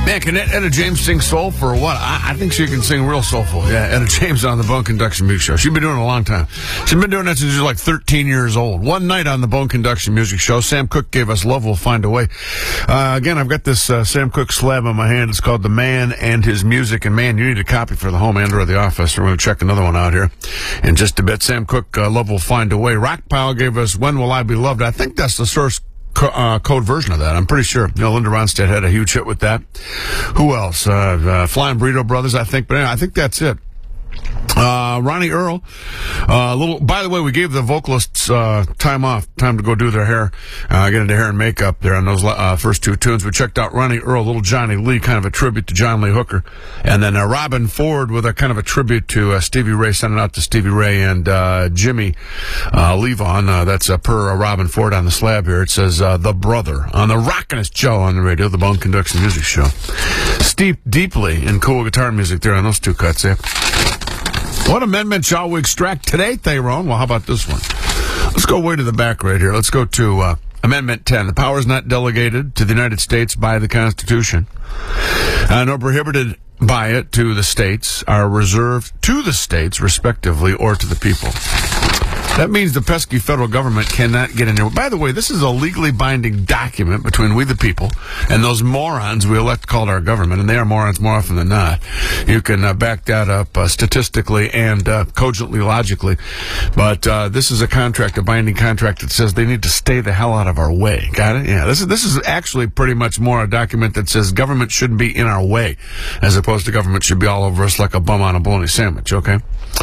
Man, can Etta James sing soulful or what? I think she can sing real soulful. Yeah, Etta James on the Bone Conduction Music Show. She's been doing it a long time. She's been doing that since she was like 13 years old. One night on the Bone Conduction Music Show, Sam Cooke gave us Love Will Find a Way. Again, I've got this Sam Cooke slab in my hand. It's called The Man and His Music. And man, you need a copy for the home and or the office. We're going to check another one out here in just a bit. Sam Cooke, Love Will Find a Way. Rockpile gave us When Will I Be Loved? I think that's the source code version of that. I'm pretty sure. Linda Ronstadt had a huge hit with that. Who else? Flying Burrito Brothers, I think. But anyway, I think that's it. Ronnie Earl, by the way, we gave the vocalists, time to go do their hair, get into hair and makeup there on those, first two tunes. We checked out Ronnie Earl, Little Johnny Lee, kind of a tribute to John Lee Hooker. And then, Robin Ford with a kind of a tribute to, Stevie Ray, sending out to Stevie Ray and, Jimmy, Levon. That's, per Robin Ford on the slab here. It says, The Brother on the Rockin'est Joe on the radio, the Bone Conduction Music Show. Steeped deeply in cool guitar music there on those two cuts there. What amendment shall we extract today, Tyrone? Well, how about this one? Let's go way to the back right here. Let's go to Amendment 10. The power is not delegated to the United States by the Constitution, nor prohibited by it to the states, are reserved to the states, respectively, or to the people. That means the pesky federal government cannot get in there. By the way, this is a legally binding document between we the people and those morons we elect called our government, and they are morons more often than not. You can back that up statistically and cogently, logically. But this is a contract, a binding contract that says they need to stay the hell out of our way. Got it? Yeah, this is actually pretty much more a document that says government shouldn't be in our way, as opposed to government should be all over us like a bum on a bologna sandwich, okay?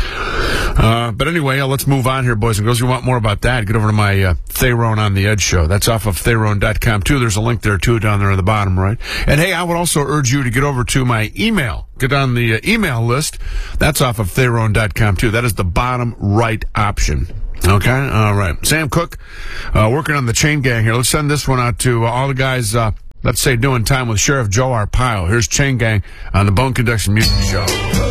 But anyway, let's move on here, boys and girls. If you want more about that, get over to my Therone on the Edge show. That's off of Therone.com, too. There's a link there, too, down there at the bottom, right? And, hey, I would also urge you to get over to my email. Get on the email list. That's off of Therone.com, too. That is the bottom right option. Okay? All right. Sam Cooke, working on the chain gang here. Let's send this one out to all the guys, let's say, doing time with Sheriff Joe Arpaio. Here's Chain Gang on the Bone Conduction Music Show.